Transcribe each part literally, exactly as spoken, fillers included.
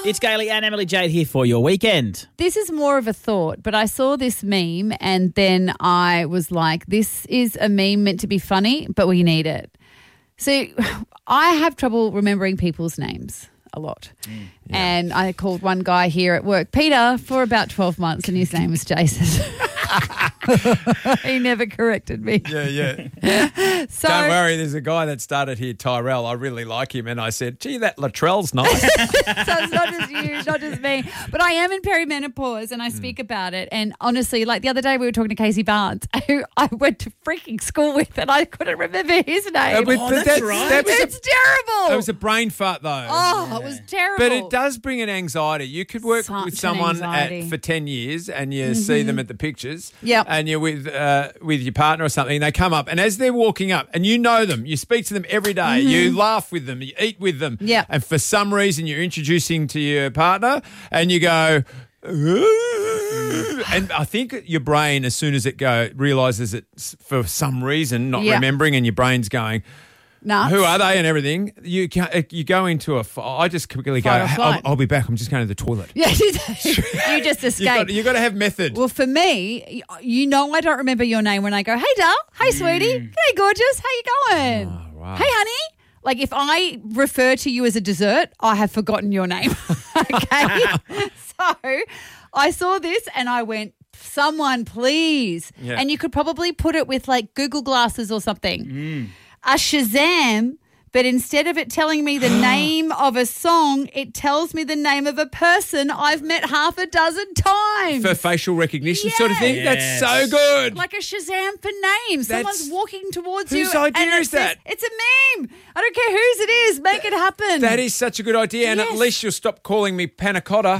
It's Gailey and Emily Jade here for your weekend. This is more of a thought, but I saw this meme and then I was like, this is a meme meant to be funny, but we need it. So I have trouble remembering people's names a lot. Mm, yeah. And I called one guy here at work, Peter, for about twelve months and his name was Jason. He never corrected me. Yeah, yeah. So, don't worry, there's a guy that started here, Tyrell. I really like him. And I said, gee, that Latrell's nice. So it's not just you, not just me. But I am in perimenopause and I speak mm. about it. And honestly, like the other day we were talking to Casey Barnes, who I went to freaking school with and I couldn't remember his name. Uh, but, oh, but that's, that's right. That was it's a, terrible. It was a brain fart though. Oh, yeah. it was terrible. But it does bring an anxiety. You could work Such with someone anxiety. at, for ten years and you Mm-hmm. see them at the pictures Yep. and you're with uh, with your partner or something and they come up and as they're walking up and you know them, you speak to them every day, mm-hmm. you laugh with them, you eat with them Yep. and for some reason you're introducing to your partner and you go... And I think your brain, as soon as it go realises it's for some reason not Yeah. remembering and your brain's going... Nuts. Who are they and everything? You can, you go into a. I just quickly go. Fight or I'll, flight. I'll be back. I'm just going to the toilet. Yeah, you just escape. You've got, you've got to have method. Well, for me, you know I don't remember your name when I go, hey, Dal, hey, sweetie, hey, gorgeous, how you going? Oh, right. Hey, honey. Like if I refer to you as a dessert, I have forgotten your name. Okay? So I saw this and I went, someone please. Yeah. And you could probably put it with like Google glasses or something. Mm. A Shazam, but instead of it telling me the name of a song, it tells me the name of a person I've met half a dozen times. For facial recognition sort of thing? Yes. That's so good. Like a Shazam for names. That's- Someone's walking towards you. Whose idea and it is says- that? It's a meme. I don't care whose it is. Make it happen. That is such a good idea, and Yes. at least you'll stop calling me panna cotta.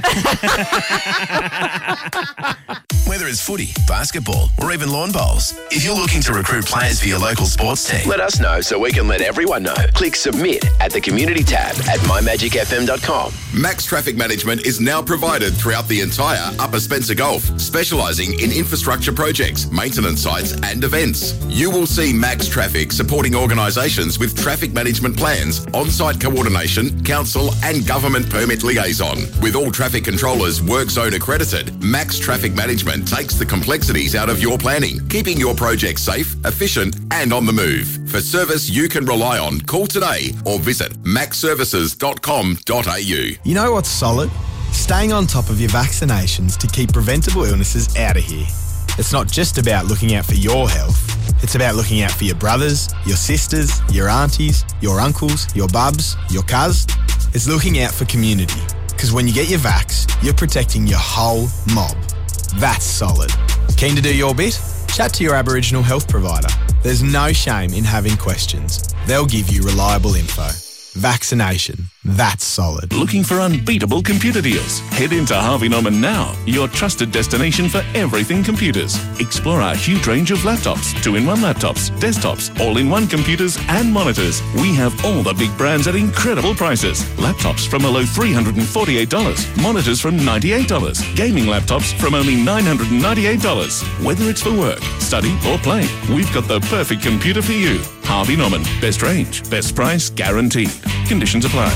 Whether it's footy, basketball, or even lawn bowls, if you're looking to recruit players for your local sports team, let us know so we can let everyone know. Click submit at the community tab at my magic f m dot com. Max Traffic Management is now provided throughout the entire Upper Spencer Gulf, specialising in infrastructure projects, maintenance sites and events. You will see Max Traffic supporting organisations with traffic management plans, on-site coordination, council and government permit liaison. With all traffic controllers work zone accredited, Max Traffic Management takes the complexities out of your planning, keeping your project safe, efficient and on the move. For service you can rely on, call today or visit max services dot com dot a u. You know what's solid? Staying on top of your vaccinations to keep preventable illnesses out of here. It's not just about looking out for your health. It's about looking out for your brothers, your sisters, your aunties, your uncles, your bubs, your cuz. It's looking out for community. Because when you get your vax, you're protecting your whole mob. That's solid. Keen to do your bit? Chat to your Aboriginal health provider. There's no shame in having questions. They'll give you reliable info. Vaccination. That's solid. Looking for unbeatable computer deals? Head into Harvey Norman now, your trusted destination for everything computers. Explore our huge range of laptops, two-in-one laptops, desktops, all-in-one computers and monitors. We have all the big brands at incredible prices. Laptops from a low three hundred forty-eight dollars, monitors from ninety-eight dollars, gaming laptops from only nine hundred ninety-eight dollars. Whether it's for work, study or play, we've got the perfect computer for you. Harvey Norman. Best range, best price guaranteed. Conditions apply.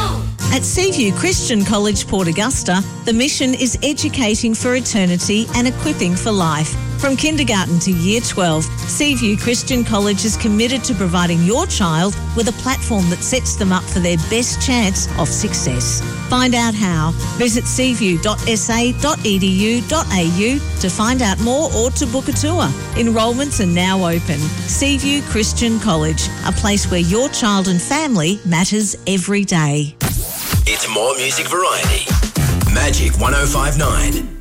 At Seaview Christian College, Port Augusta, the mission is educating for eternity and equipping for life. From kindergarten to year twelve, Seaview Christian College is committed to providing your child with a platform that sets them up for their best chance of success. Find out how. Visit seaview dot s a dot e d u dot a u to find out more or to book a tour. Enrolments are now open. Seaview Christian College, a place where your child and family matters every day. It's more music variety. Magic one oh five nine.